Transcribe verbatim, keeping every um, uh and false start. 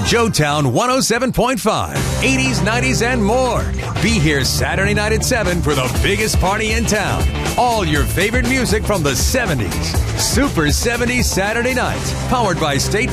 Joetown one oh seven point five, eighties, nineties, and more. Be here Saturday night at seven for the biggest party in town. All your favorite music from the seventies. Super seventies Saturday nights. Powered by State